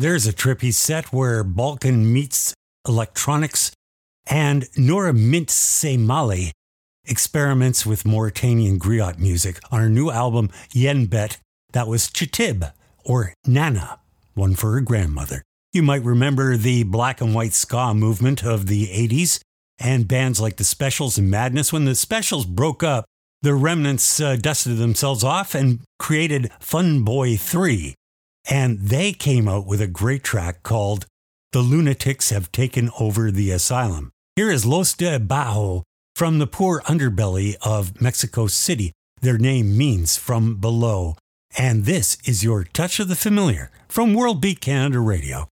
there's a trippy set where Balkan meets electronics, and Nora Mintze-Mali experiments with Mauritanian griot music on her new album Yen Bet. That was Chitib, or Nana, one for her grandmother. You might remember the black and white ska movement of the 80s and bands like The Specials and Madness. When The Specials broke up, the remnants dusted themselves off and created Fun Boy 3. And they came out with a great track called The Lunatics Have Taken Over the Asylum. Here is Los de Bajo from the poor underbelly of Mexico City. Their name means from below. And this is your Touch of the Familiar from World Beat Canada Radio.